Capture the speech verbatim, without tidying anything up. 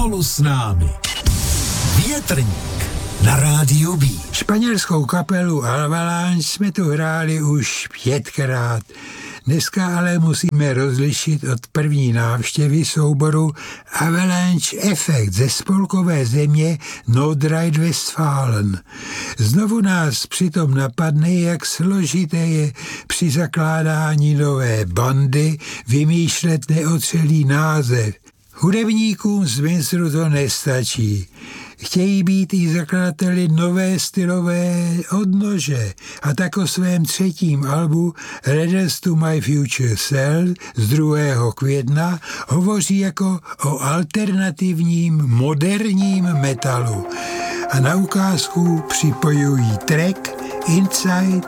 Spolu s námi Větrník na rádiu B. Španělskou kapelu Avalanche jsme tu hráli už pětkrát. Dneska ale musíme rozlišit od první návštěvy souboru Avalanche Effect ze spolkové země Nordrhein-Westfalen. Znovu nás přitom napadne, jak složité je při zakládání nové bandy vymýšlet neotřelý název. Hudebníkům z Winsoru to nestačí. Chtějí být i zakladateli nové stylové odnože a tak o svém třetím albu Letters to My Future Self z druhého května hovoří jako o alternativním moderním metalu a na ukázku připojují track Inside